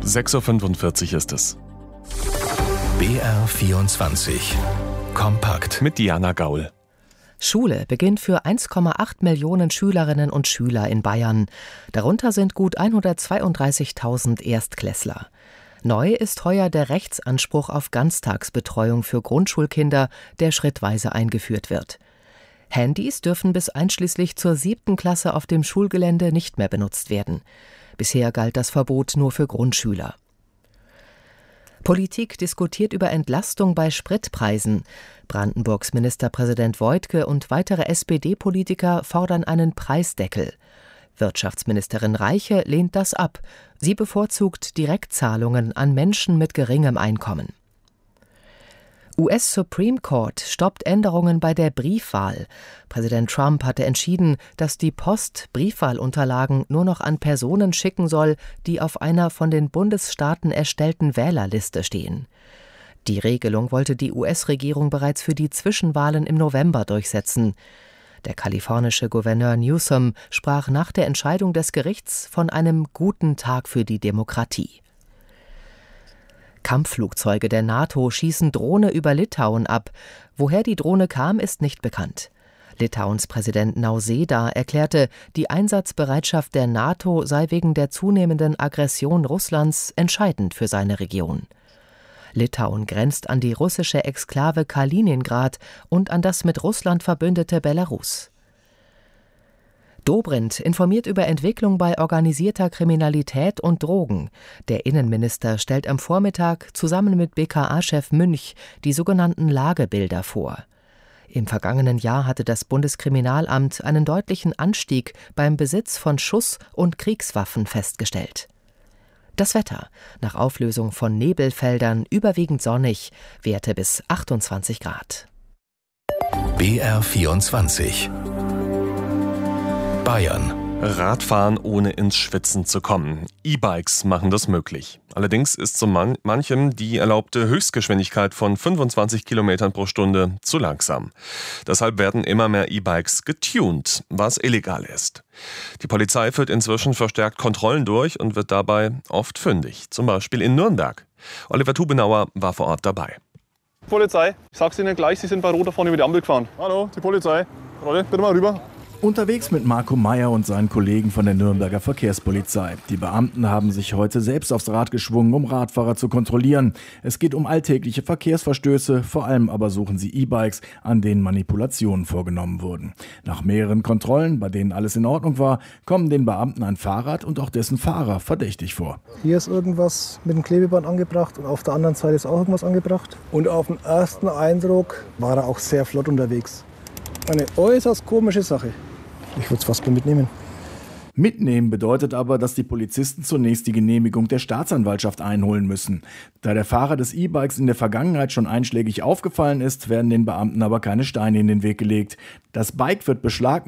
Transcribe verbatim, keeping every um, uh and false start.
sechs Uhr fünfundvierzig ist es. B R vierundzwanzig Kompakt Mit Diana Gaul. Schule beginnt für eins Komma acht Millionen Schülerinnen und Schüler in Bayern. Darunter sind gut hundertzweiunddreißigtausend Erstklässler. Neu ist heuer der Rechtsanspruch auf Ganztagsbetreuung für Grundschulkinder, der schrittweise eingeführt wird. Handys dürfen bis einschließlich zur siebten Klasse auf dem Schulgelände nicht mehr benutzt werden. Bisher galt das Verbot nur für Grundschüler. Politik diskutiert über Entlastung bei Spritpreisen. Brandenburgs Ministerpräsident Woidke und weitere S P D-Politiker fordern einen Preisdeckel. Wirtschaftsministerin Reiche lehnt das ab. Sie bevorzugt Direktzahlungen an Menschen mit geringem Einkommen. U S Supreme Court stoppt Änderungen bei der Briefwahl. Präsident Trump hatte entschieden, dass die Post Briefwahlunterlagen nur noch an Personen schicken soll, die auf einer von den Bundesstaaten erstellten Wählerliste stehen. Die Regelung wollte die U S-Regierung bereits für die Zwischenwahlen im November durchsetzen. Der kalifornische Gouverneur Newsom sprach nach der Entscheidung des Gerichts von einem guten Tag für die Demokratie. Kampfflugzeuge der NATO schießen Drohne über Litauen ab. Woher die Drohne kam, ist nicht bekannt. Litauens Präsident Nausėda erklärte, die Einsatzbereitschaft der NATO sei wegen der zunehmenden Aggression Russlands entscheidend für seine Region. Litauen grenzt an die russische Exklave Kaliningrad und an das mit Russland verbündete Belarus. Dobrindt informiert über Entwicklung bei organisierter Kriminalität und Drogen. Der Innenminister stellt am Vormittag zusammen mit B K A-Chef Münch die sogenannten Lagebilder vor. Im vergangenen Jahr hatte das Bundeskriminalamt einen deutlichen Anstieg beim Besitz von Schuss- und Kriegswaffen festgestellt. Das Wetter: Nach Auflösung von Nebelfeldern überwiegend sonnig, Werte bis achtundzwanzig Grad. B R vierundzwanzig Bayern. Radfahren ohne ins Schwitzen zu kommen. E-Bikes machen das möglich. Allerdings ist so man- manchem die erlaubte Höchstgeschwindigkeit von fünfundzwanzig Kilometern pro Stunde zu langsam. Deshalb werden immer mehr E-Bikes getuned, was illegal ist. Die Polizei führt inzwischen verstärkt Kontrollen durch und wird dabei oft fündig. Zum Beispiel in Nürnberg. Oliver Tubenauer war vor Ort dabei. Polizei, ich sag's Ihnen gleich, Sie sind bei Rot da vorne über die Ampel gefahren. Hallo, die Polizei. Rolle, bitte mal rüber. Unterwegs mit Marco Meyer und seinen Kollegen von der Nürnberger Verkehrspolizei. Die Beamten haben sich heute selbst aufs Rad geschwungen, um Radfahrer zu kontrollieren. Es geht um alltägliche Verkehrsverstöße, vor allem aber suchen sie E-Bikes, an denen Manipulationen vorgenommen wurden. Nach mehreren Kontrollen, bei denen alles in Ordnung war, kommen den Beamten ein Fahrrad und auch dessen Fahrer verdächtig vor. Hier ist irgendwas mit dem Klebeband angebracht und auf der anderen Seite ist auch irgendwas angebracht. Und auf den ersten Eindruck war er auch sehr flott unterwegs. Eine äußerst komische Sache. Ich würde es fast nur mitnehmen. Mitnehmen bedeutet aber, dass die Polizisten zunächst die Genehmigung der Staatsanwaltschaft einholen müssen. Da der Fahrer des E-Bikes in der Vergangenheit schon einschlägig aufgefallen ist, werden den Beamten aber keine Steine in den Weg gelegt. Das Bike wird beschlagnahmt